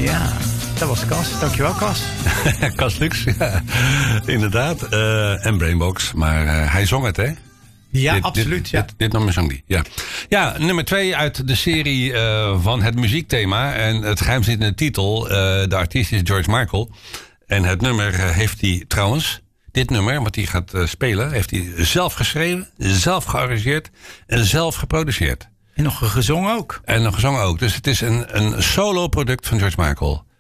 Ja, dat was Cas. Dankjewel, Cas. Cas Lux, ja. Inderdaad. En Brainbox. Maar hij zong het, hè? Ja, absoluut. Dit nummer zong die, ja. Ja, nummer 2 uit de serie van het muziekthema. En het geheimzinnende titel. De artiest is George Michael. En het nummer heeft hij trouwens... Dit nummer, wat hij gaat spelen, heeft hij zelf geschreven, zelf gearrangeerd en zelf geproduceerd. En nog gezongen ook. Dus het is een solo product van George Michael.